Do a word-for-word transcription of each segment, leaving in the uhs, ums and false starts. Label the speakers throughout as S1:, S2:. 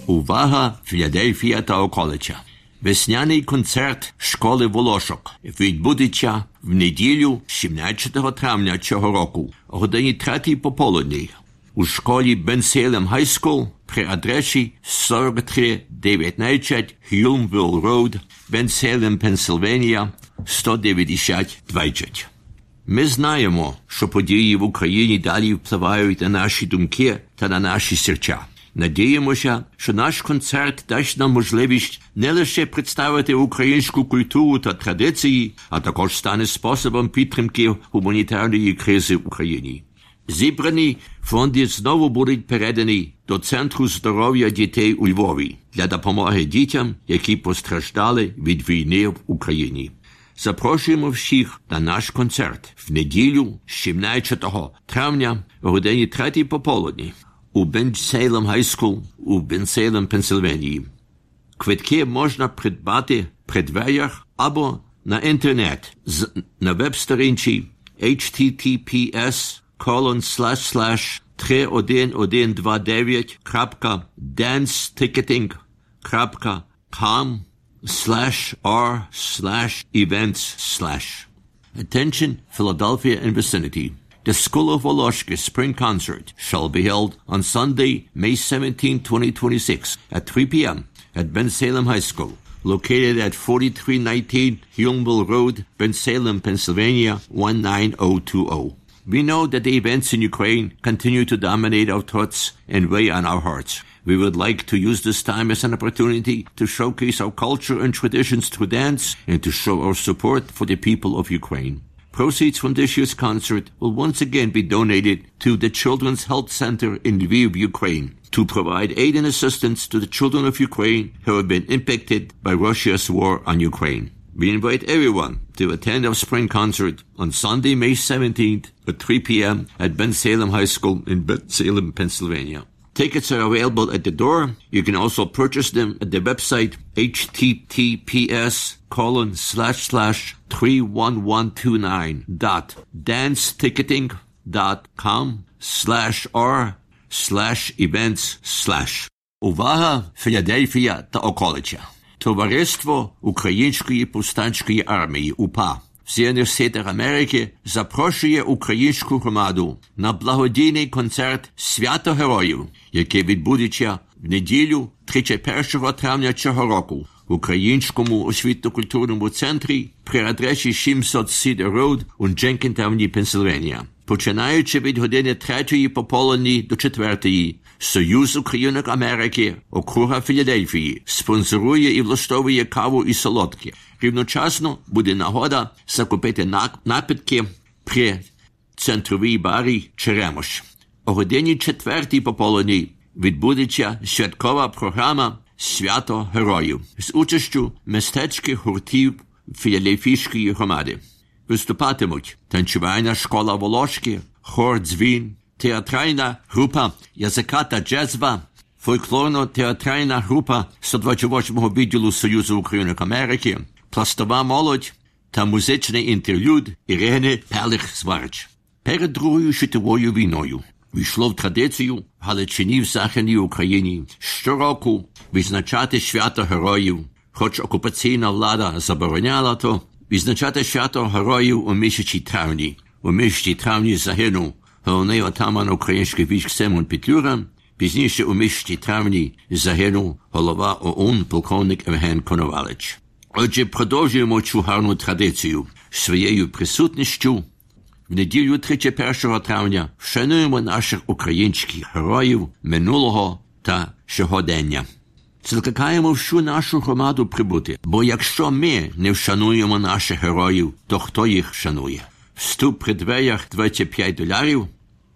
S1: Увага, Філадельфія та околиця. Весняний концерт школи Волошок відбудеться в неділю сімнадцятого травня цього року о годині третій пополудні у школі Bensalem High School при адресі сорок три дев'ятнадцять Hullville Road, Bensalem, Пенсильванія, сто дев'яносто двадцять. Ми знаємо, що події в Україні далі впливають на наші думки та на наші серця. Надіємося, що наш концерт дасть нам можливість не лише представити українську культуру та традиції, а також стане способом підтримки гуманітарної кризи в Україні. Зібрані фонди знову будуть передані до Центру здоров'я дітей у Львові для допомоги дітям, які постраждали від війни в Україні. Запрошуємо всіх на наш концерт в неділю сімнадцятого травня о годині третій пополудні у Bensalem High School у Bensalem, Пенсильванії. Квитки можна придбати при дверях або на інтернет на веб-сторінці ейч ті ті пі ес колон слеш слеш три один один два дев'ять крапка данцетикетинг крапка ком slash r slash events slash. Attention, Philadelphia and vicinity. The School of Woloshka Spring Concert shall be held on Sunday, May seventeenth, twenty twenty-six at three p.m. at Bensalem High School, located at forty-three nineteen Hullville Road, Bensalem, Pennsylvania, one nine zero two zero. We know that the events in Ukraine continue to dominate our thoughts and weigh on our hearts. We would like to use this time as an opportunity to showcase our culture and traditions through dance and to show our support for the people of Ukraine. Proceeds from this year's concert will once again be donated to the Children's Health Center in Lviv, Ukraine, to provide aid and assistance to the children of Ukraine who have been impacted by Russia's war on Ukraine. We invite everyone to attend our spring concert on Sunday, May seventeenth at three p.m. at Bensalem High School in Bensalem, Pennsylvania. Tickets are available at the door. You can also purchase them at the website H T T P S colon slash slash three one one two nine dot danceticketing dot com slash r slash events slash. Увага, Філадельфія та околиця. Товариство Української повстанської армії УПА в Сполучених Штатах Америки запрошує українську громаду на благодійний концерт «Свято Героїв», який відбудеться в неділю тридцять першого травня цього року в Українському освітньо-культурному центрі при адресі сімсот Cedar Road у Дженкінтауні, Пенсильванія. Починаючи від години третьої пополудні до четвертої, Союз Українок Америки, округа Філадельфії, спонсорує і влаштовує каву і солодке. Рівночасно буде нагода закупити напитки при центровій барі «Черемош». О годині четвертій пополудні відбудеться святкова програма «Свято Героїв» з участю мистецьких гуртів Філадельфійської громади. Виступатимуть танцювальна школа Волошки, хор «Дзвін», театральна група язика та джезва, фольклорно-театральна група сто двадцять восьмого відділу Союзу Українок Америки, пластова молодь та музичний інтерлюд Ірини Пелих-Зварич. Перед Другою світовою війною війшло в традицію в Галичині в Західній Україні щороку відзначати свято героїв, хоч окупаційна влада забороняла то, відзначати свято героїв у місяці травні. У місяці травні загинув головний отаман українських військ Семен Петлюра, пізніше у місяці травні загинув голова ОУН полковник Євген Коновалич. Отже, продовжуємо цю гарну традицію своєю присутністю. В неділю тридцять першого травня вшануємо наших українських героїв минулого та сьогодення. Закликаємо всю нашу громаду прибути, бо якщо ми не вшануємо наших героїв, то хто їх шанує? Вступ при дверях двадцять п'ять доларів.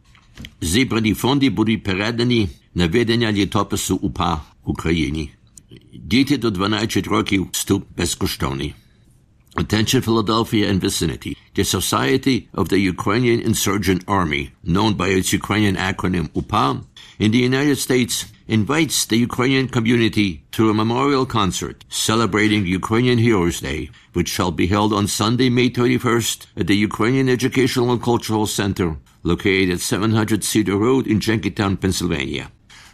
S1: Зібрані фонди будуть передані на ведення літопису УПА в Україні. Діти до дванадцяти років вступ безкоштовний. Attention, Philadelphia and vicinity. The Society of the Ukrainian Insurgent Army, known by its Ukrainian acronym U P A, in the United States invites the Ukrainian community to a memorial concert celebrating Ukrainian Heroes Day, which shall be held on Sunday, May thirty-first at the Ukrainian Educational and Cultural Center, located at seven hundred Cedar Road in Jenkintown, Pennsylvania.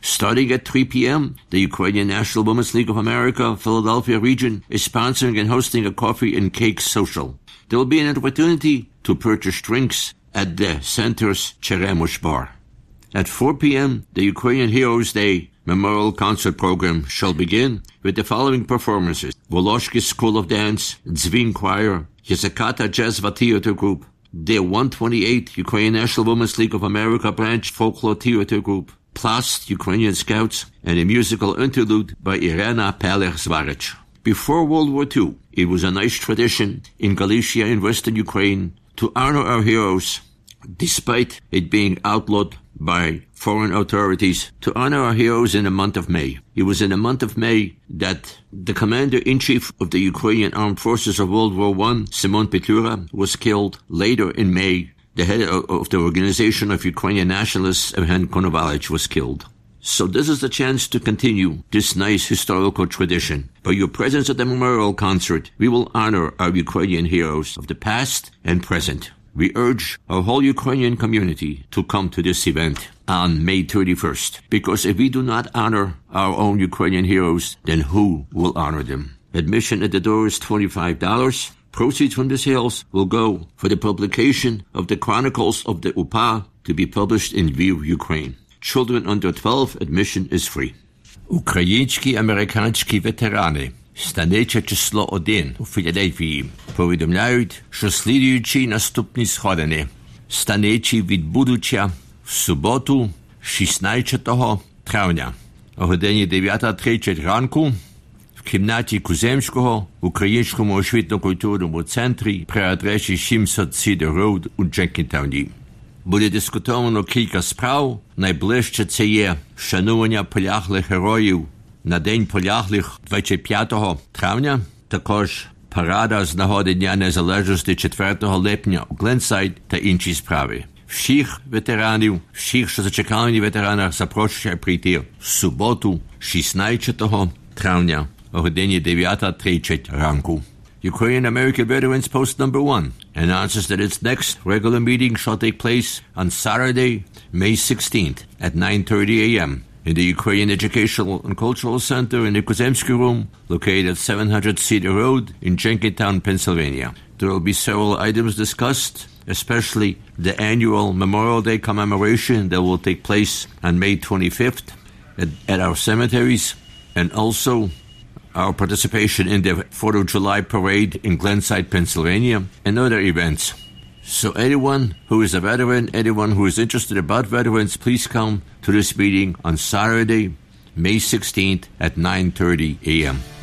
S1: Starting at three p.m., the Ukrainian National Women's League of America, Philadelphia region, is sponsoring and hosting a coffee and cake social. There will be an opportunity to purchase drinks at the center's Cheremush bar. At four p.m., the Ukrainian Heroes Day Memorial Concert Program shall begin with the following performances: Voloshki School of Dance, Zvin Choir, Yezakata Jazva Theater Group, the one twenty-eight Ukrainian National Women's League of America Branch Folklore Theater Group, Plast Ukrainian Scouts, and a musical interlude by Irena Pelech-Zvarich. Before World War Two, it was a nice tradition in Galicia in western Ukraine to honor our heroes, despite it being outlawed by foreign authorities, to honor our heroes in the month of May. It was in the month of May that the commander-in-chief of the Ukrainian Armed Forces of World War One, Simon Petlura, was killed. Later in May, the head of the Organization of Ukrainian Nationalists, Evhen Konovalych, was killed. So this is the chance to continue this nice historical tradition. By your presence at the memorial concert, we will honor our Ukrainian heroes of the past and present. We urge our whole Ukrainian community to come to this event on May thirty-first, because if we do not honor our own Ukrainian heroes, then who will honor them? Admission at the door is twenty-five dollars. Proceeds from the sales will go for the publication of the Chronicles of the U P A to be published in Lviv, Ukraine. Children under twelve, admission is free. Українські американські ветерани станиче число один у Філадельфії повідомляють, що слідуючі наступні сходини станичі відбудуться в суботу, шістнадцятого травня, о годині дев'ята тридцять ранку в кімнаті Куземського в Українському освітньо-культурному центрі при адресі сімсот Cedar Road у Дженкінтауні. Буде дискутовано кілька справ. Найближче це є вшанування поляглих героїв на День поляглих двадцять п'ятого травня, також парада з нагоди Дня Незалежності четвертого липня у Гленсайд та інші справи. Всіх ветеранів, всіх, що зацікавлені в ветеранах, запрошую прийти в суботу, шістнадцятого травня, о годині дев'ята тридцять ранку. Ukrainian American Veterans Post Number One announces that its next regular meeting shall take place on Saturday, May sixteenth at nine thirty a.m. in the Ukrainian Educational and Cultural Center in the Kuzemsky Room, located at seven hundred Cedar Road in Jenkintown, Pennsylvania. There will be several items discussed, especially the annual Memorial Day commemoration that will take place on May twenty-fifth at, at our cemeteries, and also our participation in the fourth of July parade in Glenside, Pennsylvania, and other events. So anyone who is a veteran, anyone who is interested about veterans, please come to this meeting on Saturday, May sixteenth at nine thirty a.m.